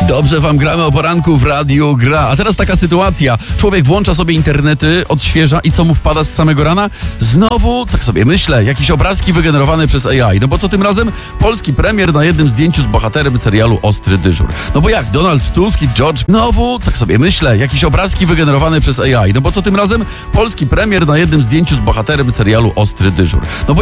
Dobrze wam gramy o poranku w Radiu Gra. A teraz taka sytuacja. Człowiek włącza sobie internety, odświeża i co mu wpada z samego rana? Znowu, tak sobie myślę, jakieś obrazki wygenerowane przez AI. No bo co tym razem? Polski premier na jednym zdjęciu z bohaterem serialu Ostry Dyżur. No bo jak? Donald Tusk i George... Znowu, tak sobie myślę, jakieś obrazki wygenerowane przez AI. No bo co tym razem? Polski premier na jednym zdjęciu z bohaterem serialu Ostry Dyżur. No bo